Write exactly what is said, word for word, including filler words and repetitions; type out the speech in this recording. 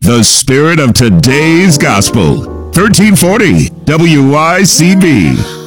The spirit of today's gospel. thirteen forty W I C B.